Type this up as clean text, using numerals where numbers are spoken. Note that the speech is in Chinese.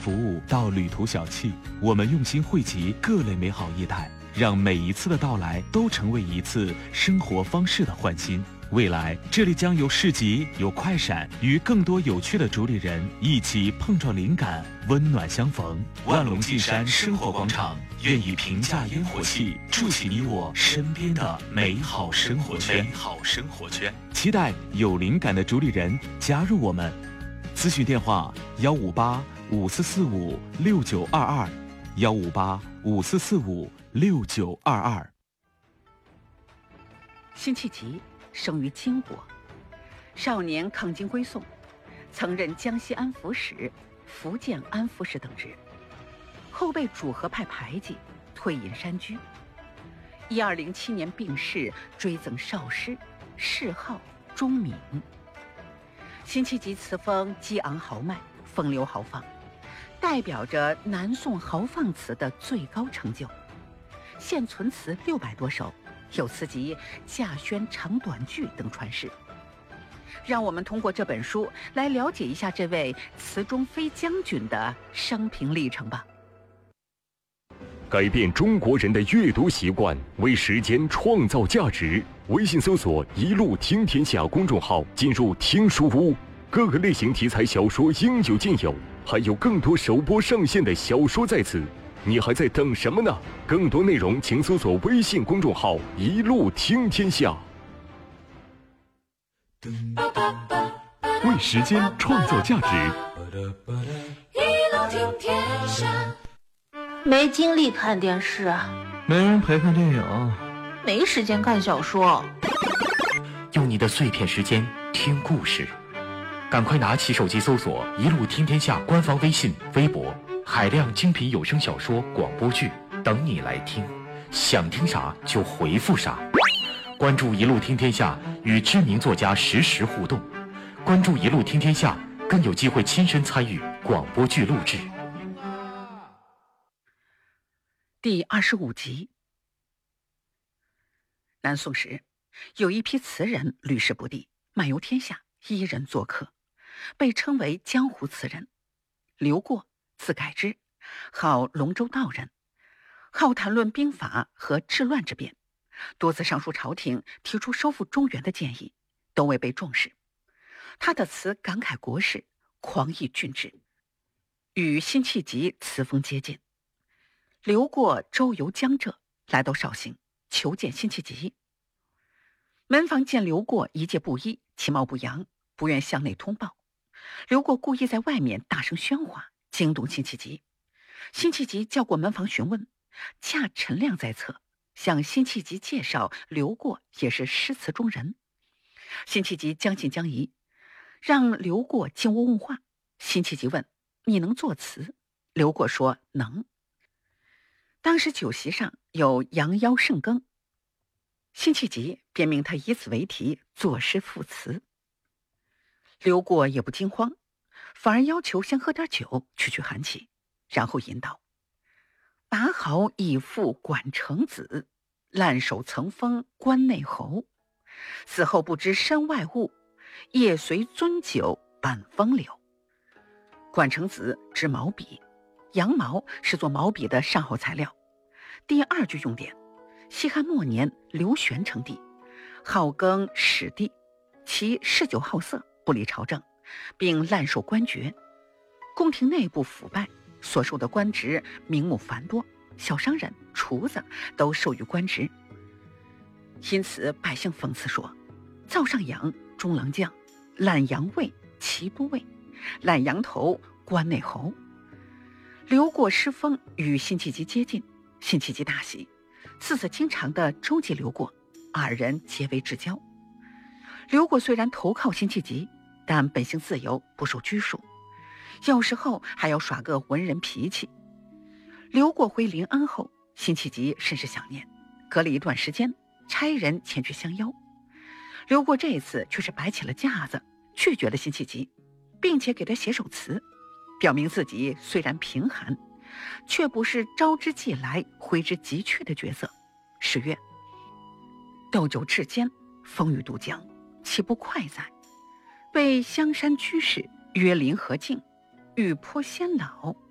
服务到旅途小憩，我们用心汇集各类美好业态，让每一次的到来都成为一次生活方式的焕新。未来这里将有市集，有快闪，与更多有趣的主理人一起碰撞灵感，温暖相逢。万隆进山生活广场愿以平价烟火气筑起你我身边的美好生活圈。期待有灵感的主理人加入我们。咨询电话15854456922，15854456922。 辛弃疾生于金国，少年抗金归宋，曾任江西安抚使、福建安抚使等职，后被主和派排挤，退隐山居。1207年病逝，追赠少师，谥号钟敏。辛弃疾词风激昂豪迈，风流豪放，代表着南宋豪放词的最高成就。现存词600多首，有词集《稼轩长短句》等传世。让我们通过这本书来了解一下这位词中飞将军的生平历程吧。 改变中国人的阅读习惯，为时间创造价值。微信搜索“一路听天下”公众号，进入听书屋，各个类型题材小说应有尽有，还有更多首播上线的小说在此。你还在等什么呢？更多内容请搜索微信公众号“一路听天下”。为时间创造价值。 一路听天下。 没精力看电视， 没人陪看电影， 没时间看小说。 用你的碎片时间听故事，赶快拿起手机搜索“一路听天下”官方微信、微博，海量精品有声小说、广播剧等你来听，想听啥就回复啥。关注“一路听天下”，与知名作家实时互动。关注“一路听天下”，更有机会亲身参与广播剧录制。 第25集。南宋时，有一批词人屡试不第，漫游天下，一人作客，被称为江湖词人。刘过，字改之，号龙州道人，好谈论兵法和治乱之变，多次上书朝廷，提出收复中原的建议，都未被重视。他的词感慨国事，狂逸峻志，与辛弃疾词风接近。刘过周游江浙，来到绍兴，求见辛弃疾。门房见刘过一介布衣，其貌不扬，不愿向内通报。刘过故意在外面大声喧哗，惊动辛弃疾。辛弃疾叫过门房询问，恰陈亮在侧，向辛弃疾介绍刘过也是诗词中人。辛弃疾将信将疑，让刘过进屋问话。辛弃疾问：“你能作词？”刘过说：“能。”当时酒席上有羊腰圣羹，辛弃疾便命他以此为题作诗赋词。刘过也不惊慌，反而要求先喝点酒去寒气，然后引导：“拔毫以赋管城子，烂手曾封关内侯。死后不知身外物，夜随樽酒伴风流。”管城子指毛笔，羊毛是做毛笔的上好材料。第二句用典：西汉末年，刘玄称帝，好耕史地，其嗜酒好色，不理朝政，并滥授官爵。宫廷内部腐败，所受的官职名目繁多，小商人、厨子都授予官职。因此百姓讽刺说：“灶上养，中郎将；懒羊胃，骑都尉；懒羊头，关内侯。”刘过诗风与辛弃疾接近，辛弃疾大喜，次次经常的周济刘过，二人结为至交。刘过虽然投靠辛弃疾，但本性自由，不受拘束，有时候还要耍个文人脾气。刘过回临安后，辛弃疾甚是想念，隔了一段时间，差人前去相邀。刘过这一次却是摆起了架子，拒绝了辛弃疾，并且给他写首词，表明自己虽然贫寒，却不是招之即来挥之即去的角色。诗曰：“斗酒至坚，风雨渡江，岂不快哉？被香山居士约临河静，欲颇仙老，